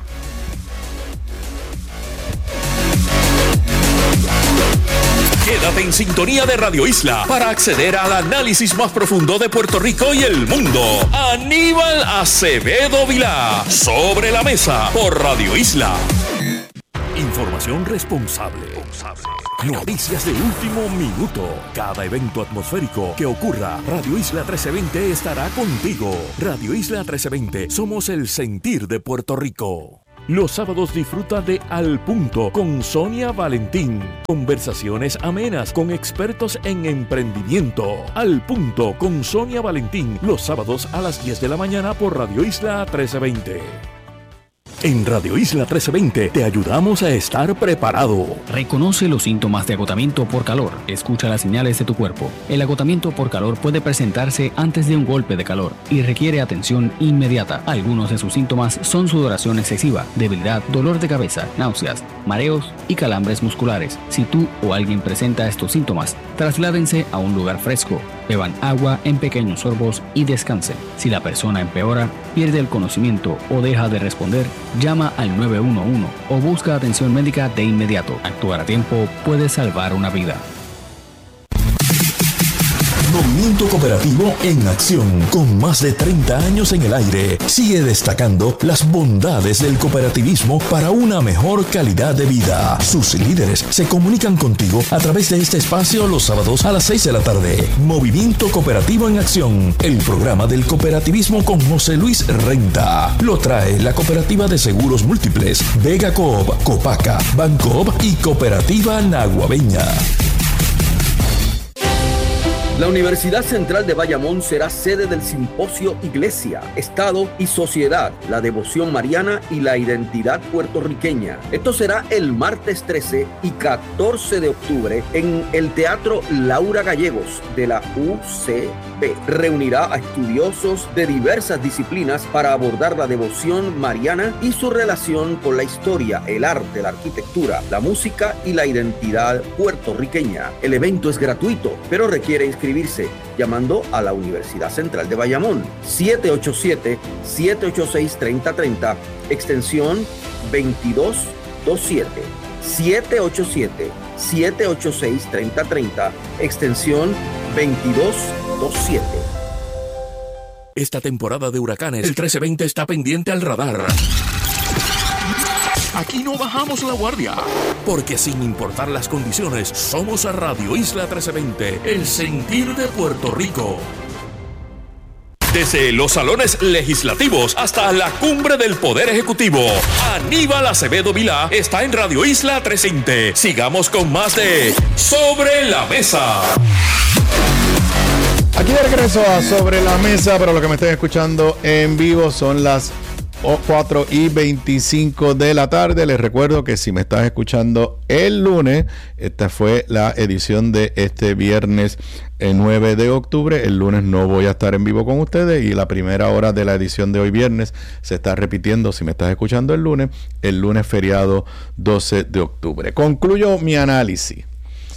Quédate en sintonía de Radio Isla para acceder al análisis más profundo de Puerto Rico y el mundo. Aníbal Acevedo Vilá, Sobre la Mesa, por Radio Isla. Información responsable. Noticias de último minuto. Cada evento atmosférico que ocurra, Radio Isla 1320 estará contigo. Radio Isla 1320, somos el sentir de Puerto Rico. Los sábados disfruta de Al Punto con Sonia Valentín. Conversaciones amenas con expertos en emprendimiento. Al Punto con Sonia Valentín. Los sábados a las 10 de la mañana por Radio Isla 1320. En Radio Isla 1320 te ayudamos a estar preparado. Reconoce los síntomas de agotamiento por calor. Escucha las señales de tu cuerpo. El agotamiento por calor puede presentarse antes de un golpe de calor y requiere atención inmediata. Algunos de sus síntomas son sudoración excesiva, debilidad, dolor de cabeza, náuseas, mareos y calambres musculares. Si tú o alguien presenta estos síntomas, trasládense a un lugar fresco. Beban agua en pequeños sorbos y descansen. Si la persona empeora, pierde el conocimiento o deja de responder, llama al 911 o busca atención médica de inmediato. Actuar a tiempo puede salvar una vida. Movimiento Cooperativo en acción, con más de 30 años en el aire, sigue destacando las bondades del cooperativismo para una mejor calidad de vida. Sus líderes se comunican contigo a través de este espacio los sábados a las 6 de la tarde. Movimiento Cooperativo en acción, el programa del cooperativismo con José Luis Renta. Lo trae la Cooperativa de Seguros Múltiples, Vega Coop, Copaca, Bancoop y Cooperativa Naguabeña. La Universidad Central de Bayamón será sede del simposio Iglesia, Estado y Sociedad, la devoción mariana y la identidad puertorriqueña. Esto será el martes 13 y 14 de octubre en el Teatro Laura Gallegos de la UCB. Reunirá a estudiosos de diversas disciplinas para abordar la devoción mariana y su relación con la historia, el arte, la arquitectura, la música y la identidad puertorriqueña. El evento es gratuito, pero requiere inscribirse llamando a la Universidad Central de Bayamón 787-786-3030 extensión 2227 787-786-3030 extensión 2227. Esta temporada de huracanes, el 1320 está pendiente al radar. Aquí no bajamos la guardia, porque sin importar las condiciones, somos a Radio Isla 1320, el sentir de Puerto Rico. Desde los salones legislativos hasta la cumbre del Poder Ejecutivo, Aníbal Acevedo Vilá está en Radio Isla 1320. Sigamos con más de Sobre la Mesa. Aquí de regreso a Sobre la Mesa, para los que me estén escuchando en vivo, son las 4:25 de la tarde. Les recuerdo que si me estás escuchando el lunes, esta fue la edición de este viernes 9 de octubre. El lunes no voy a estar en vivo con ustedes y la primera hora de la edición de hoy viernes se está repitiendo si me estás escuchando el lunes feriado 12 de octubre. Concluyo mi análisis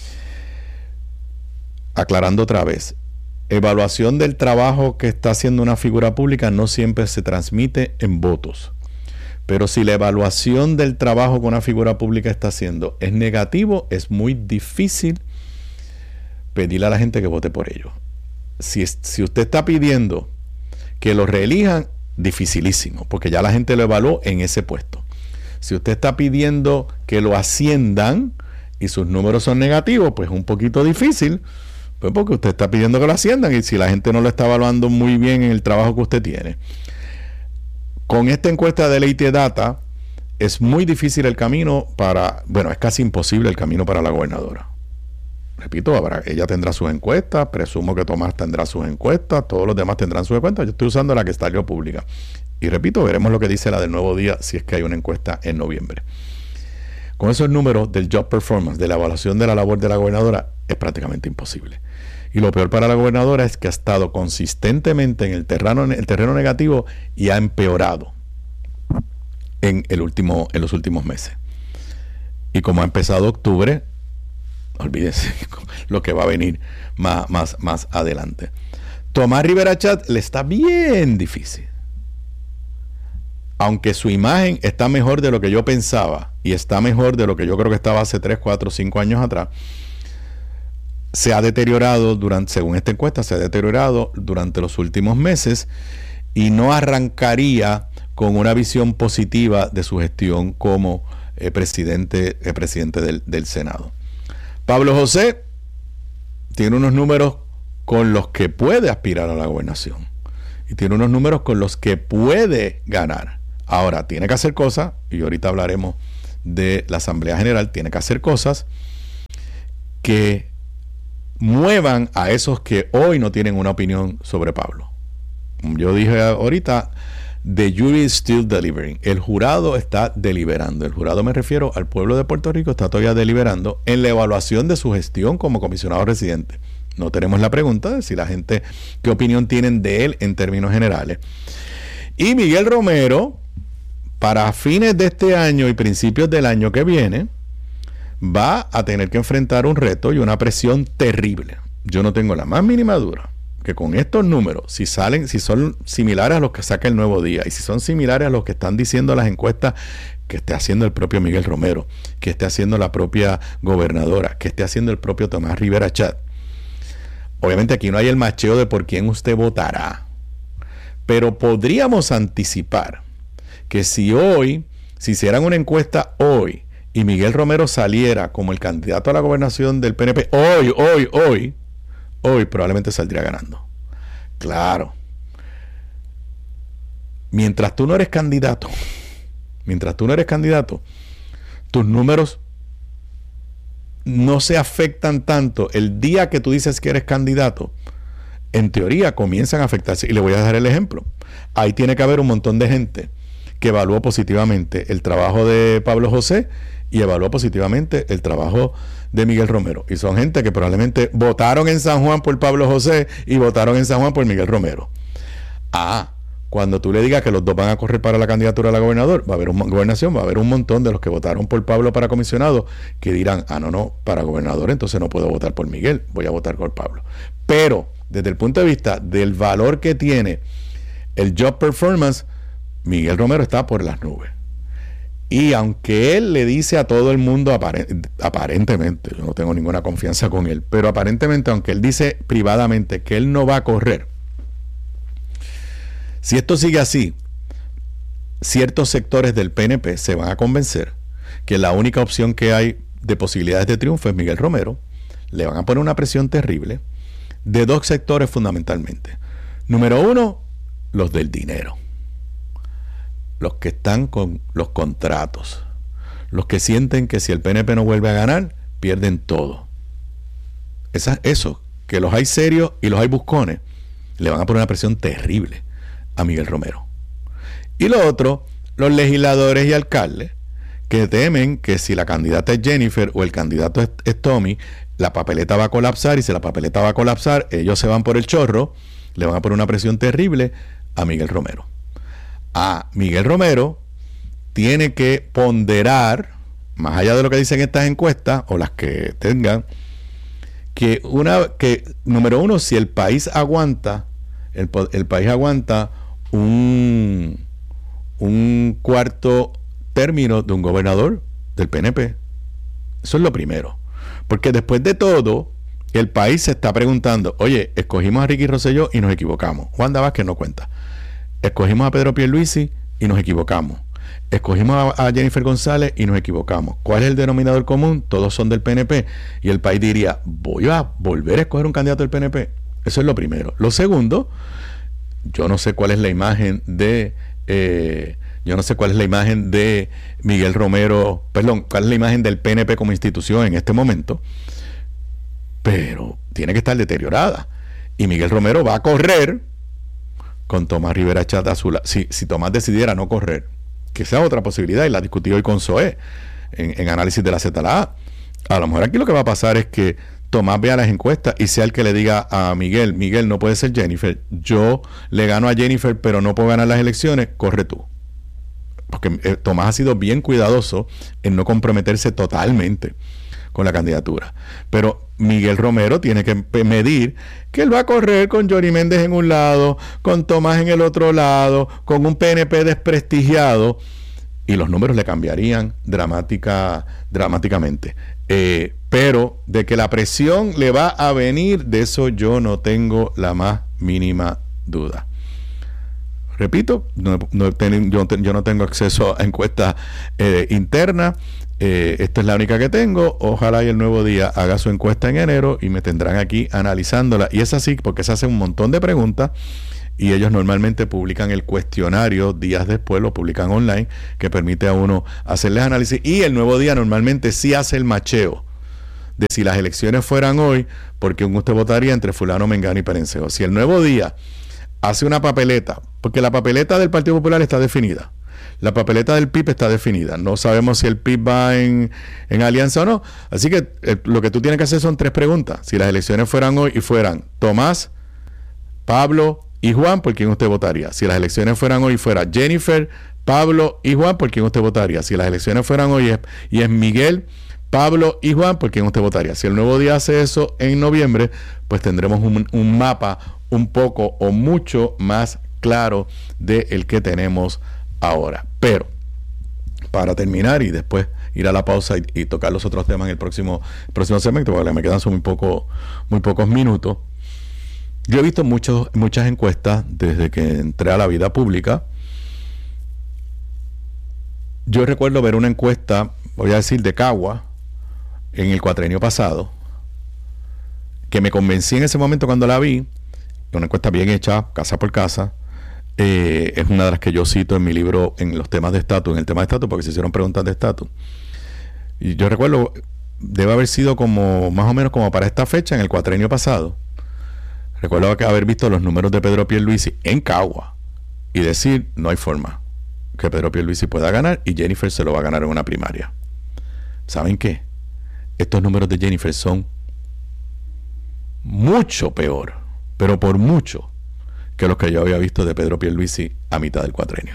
aclarando otra vez. Evaluación del trabajo que está haciendo una figura pública no siempre se transmite en votos. Pero si la evaluación del trabajo que una figura pública está haciendo es negativo, es muy difícil pedirle a la gente que vote por ello. Si usted está pidiendo que lo reelijan, dificilísimo, porque ya la gente lo evaluó en ese puesto. Si usted está pidiendo que lo asciendan y sus números son negativos, pues es un poquito difícil, pues porque usted está pidiendo que lo asciendan y si la gente no lo está evaluando muy bien en el trabajo que usted tiene. Con esta encuesta de Leite Data es muy difícil el camino es casi imposible el camino para la gobernadora. Repito, ella tendrá sus encuestas, presumo que Tomás tendrá sus encuestas, todos los demás tendrán sus encuestas. Yo estoy usando la que salió pública. Y repito, veremos lo que dice la del Nuevo Día si es que hay una encuesta en noviembre. Con esos números del job performance, de la evaluación de la labor de la gobernadora, es prácticamente imposible. Y lo peor para la gobernadora es que ha estado consistentemente en el terreno negativo y ha empeorado en los últimos meses. Y como ha empezado octubre, olvídese lo que va a venir más adelante. Tomás Rivera Chat le está bien difícil. Aunque su imagen está mejor de lo que yo pensaba y está mejor de lo que yo creo que estaba hace 3, 4, 5 años atrás, se ha deteriorado según esta encuesta, se ha deteriorado durante los últimos meses y no arrancaría con una visión positiva de su gestión como presidente del Senado. Pablo José tiene unos números con los que puede aspirar a la gobernación y tiene unos números con los que puede ganar. Ahora, tiene que hacer cosas, y ahorita hablaremos de la Asamblea General, tiene que hacer cosas que muevan a esos que hoy no tienen una opinión sobre Pablo. Como yo dije ahorita, the jury is still deliberating. El jurado está deliberando. El jurado, me refiero al pueblo de Puerto Rico, está todavía deliberando en la evaluación de su gestión como comisionado residente. No tenemos la pregunta de si la gente, qué opinión tienen de él en términos generales. Y Miguel Romero, para fines de este año y principios del año que viene, va a tener que enfrentar un reto y una presión terrible. Yo no tengo la más mínima duda que con estos números, si son similares a los que saca el Nuevo Día y si son similares a los que están diciendo las encuestas que esté haciendo el propio Miguel Romero, que esté haciendo la propia gobernadora, que esté haciendo el propio Tomás Rivera Chat. Obviamente aquí no hay el macheo de por quién usted votará, pero podríamos anticipar que si hicieran una encuesta hoy y Miguel Romero saliera como el candidato a la gobernación del PNP, hoy probablemente saldría ganando. Claro. Mientras tú no eres candidato, tus números no se afectan tanto. El día que tú dices que eres candidato, en teoría comienzan a afectarse. Y le voy a dar el ejemplo. Ahí tiene que haber un montón de gente que evaluó positivamente el trabajo de Pablo José y evaluó positivamente el trabajo de Miguel Romero. Y son gente que probablemente votaron en San Juan por Pablo José y votaron en San Juan por Miguel Romero. Cuando tú le digas que los dos van a correr para la candidatura a la gobernación, va a haber un montón de los que votaron por Pablo para comisionado que dirán, no, para gobernador entonces no puedo votar por Miguel, voy a votar por Pablo. Pero desde el punto de vista del valor que tiene el job performance, Miguel Romero está por las nubes. Y aunque él le dice a todo el mundo, aparentemente, yo no tengo ninguna confianza con él, pero aparentemente, aunque él dice privadamente que él no va a correr, si esto sigue así, ciertos sectores del PNP se van a convencer que la única opción que hay de posibilidades de triunfo es Miguel Romero. Le van a poner una presión terrible de dos sectores fundamentalmente. Número uno, los del dinero. Los que están con los contratos. Los que sienten que si el PNP no vuelve a ganar, pierden todo. Eso, que los hay serios y los hay buscones, le van a poner una presión terrible a Miguel Romero. Y lo otro, los legisladores y alcaldes que temen que si la candidata es Jennifer o el candidato es Tommy, la papeleta va a colapsar, y si la papeleta va a colapsar, ellos se van por el chorro, le van a poner una presión terrible a Miguel Romero. Miguel Romero tiene que ponderar, más allá de lo que dicen estas encuestas o las que tengan, que número uno, si el país aguanta, el país aguanta un cuarto término de un gobernador del PNP. Eso es lo primero. Porque después de todo, el país se está preguntando, oye, escogimos a Ricky Rosselló y nos equivocamos. Wanda Vázquez no cuenta. Escogimos a Pedro Pierluisi y nos equivocamos. Escogimos a Jennifer González y nos equivocamos. ¿Cuál es el denominador común? Todos son del PNP. Y el país diría, voy a volver a escoger un candidato del PNP. Eso es lo primero. Lo segundo, yo no sé cuál es la imagen de Miguel Romero, cuál es la imagen del PNP como institución en este momento, pero tiene que estar deteriorada. Y Miguel Romero va a correr con Tomás Rivera Chat Azul. Si Tomás decidiera no correr, que sea otra posibilidad, y la discutí hoy con Zoé en análisis de la ZLA. A lo mejor aquí lo que va a pasar es que Tomás vea las encuestas y sea el que le diga a Miguel, no puede ser Jennifer, yo le gano a Jennifer pero no puedo ganar las elecciones, corre tú. Porque Tomás ha sido bien cuidadoso en no comprometerse totalmente con la candidatura. Pero Miguel Romero tiene que medir que él va a correr con Johnny Méndez en un lado, con Tomás en el otro lado, con un PNP desprestigiado, y los números le cambiarían dramáticamente. Pero De que la presión le va a venir, de eso yo no tengo la más mínima duda. Repito, yo no tengo acceso a encuestas internas. Esta es la única que tengo. Ojalá y el Nuevo Día haga su encuesta en enero y me tendrán aquí analizándola. Y es así porque se hace un montón de preguntas y ellos normalmente publican el cuestionario días después, lo publican online, que permite a uno hacerles análisis. Y el Nuevo Día normalmente sí hace el macheo de si las elecciones fueran hoy, porque usted votaría entre fulano, mengano y perencejo. Si el Nuevo Día hace una papeleta, porque la papeleta del Partido Popular está definida, la papeleta del PIB está definida, no sabemos si el PIB va en alianza o no, así que lo que tú tienes que hacer son 3 preguntas. Si las elecciones fueran hoy y fueran Tomás, Pablo y Juan, ¿por quién usted votaría? Si las elecciones fueran hoy y fuera Jennifer, Pablo y Juan, ¿por quién usted votaría? Si las elecciones fueran hoy y es Miguel, Pablo y Juan, ¿por quién usted votaría? Si el Nuevo Día hace eso en noviembre, pues tendremos un mapa un poco o mucho más claro del que tenemos ahora. Pero, para terminar y después ir a la pausa y tocar los otros temas en el próximo segmento, porque me quedan muy pocos minutos. Yo he visto muchas encuestas desde que entré a la vida pública. Yo recuerdo ver una encuesta, voy a decir, de Cagua, en el cuatrenio pasado, que me convencí en ese momento cuando la vi. Una encuesta bien hecha, casa por casa. Es una de las que yo cito en mi libro en los temas de estatus, en el tema de estatus, porque se hicieron preguntas de estatus. Y yo recuerdo, debe haber sido como más o menos como para esta fecha, en el cuatrenio pasado. Recuerdo haber visto los números de Pedro Pierluisi en Cagua y decir, no hay forma que Pedro Pierluisi pueda ganar y Jennifer se lo va a ganar en una primaria. ¿Saben qué? Estos números de Jennifer son mucho peor, pero por mucho, que los que yo había visto de Pedro Pierluisi a mitad del cuatrenio.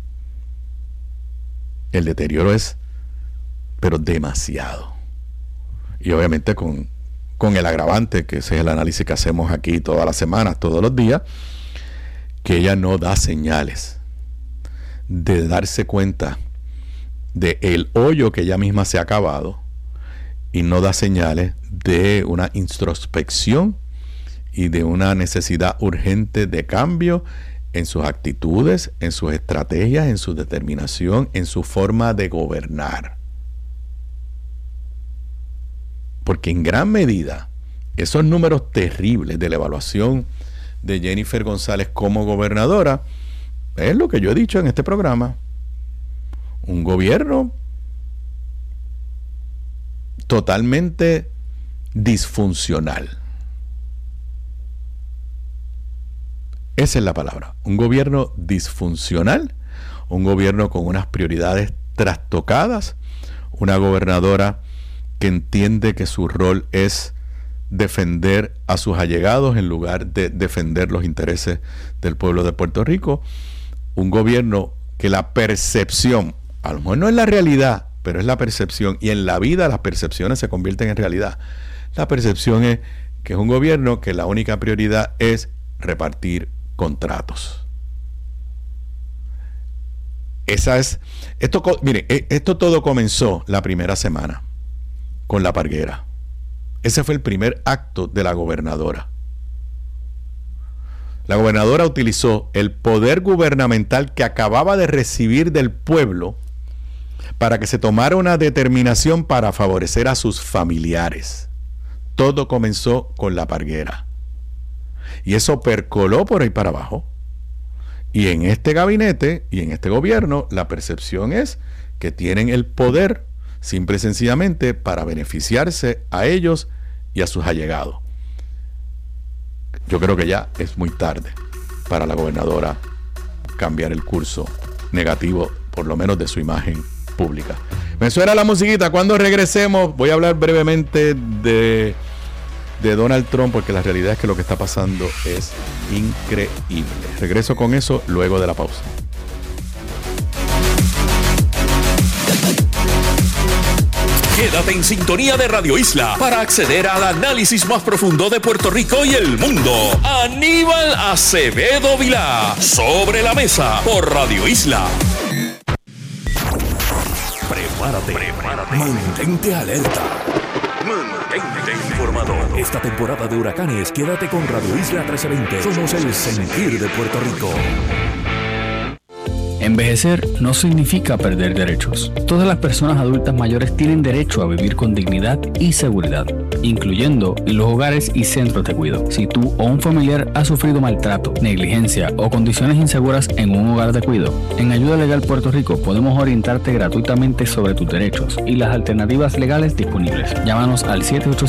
El deterioro es, pero demasiado. Y obviamente con el agravante, que ese es el análisis que hacemos aquí todas las semanas, todos los días, que ella no da señales de darse cuenta de el hoyo que ella misma se ha cavado y no da señales de una introspección y de una necesidad urgente de cambio en sus actitudes, en sus estrategias, en su determinación, en su forma de gobernar. Porque en gran medida esos números terribles de la evaluación de Jennifer González como gobernadora es lo que yo he dicho en este programa. Un gobierno totalmente disfuncional. Esa es la palabra. Un gobierno disfuncional, un gobierno con unas prioridades trastocadas, una gobernadora que entiende que su rol es defender a sus allegados en lugar de defender los intereses del pueblo de Puerto Rico. Un gobierno que la percepción, a lo mejor no es la realidad, pero es la percepción, y en la vida las percepciones se convierten en realidad. La percepción es que es un gobierno que la única prioridad es repartir contratos. Esto todo comenzó la primera semana con la Parguera. Ese fue el primer acto de la gobernadora. La gobernadora utilizó el poder gubernamental que acababa de recibir del pueblo para que se tomara una determinación para favorecer a sus familiares. Todo comenzó con la Parguera. Y eso percoló por ahí para abajo. Y en este gabinete y en este gobierno, la percepción es que tienen el poder simple y sencillamente para beneficiarse a ellos y a sus allegados. Yo creo que ya es muy tarde para la gobernadora cambiar el curso negativo, por lo menos de su imagen pública. Me suena la musiquita. Cuando regresemos voy a hablar brevemente de Donald Trump, porque la realidad es que lo que está pasando es increíble. Regreso con eso luego de la pausa. Quédate en sintonía de Radio Isla para acceder al análisis más profundo de Puerto Rico y el mundo. Aníbal Acevedo Vilá, Sobre la Mesa, por Radio Isla. Prepárate. Mantente alerta. Mantente informado. Esta temporada de huracanes, quédate con Radio Isla 1320. Somos el sentir de Puerto Rico. Envejecer no significa perder derechos. Todas las personas adultas mayores tienen derecho a vivir con dignidad y seguridad, incluyendo en los hogares y centros de cuidado. Si tú o un familiar ha sufrido maltrato, negligencia o condiciones inseguras en un hogar de cuidado, en Ayuda Legal Puerto Rico podemos orientarte gratuitamente sobre tus derechos y las alternativas legales disponibles. Llámanos al 787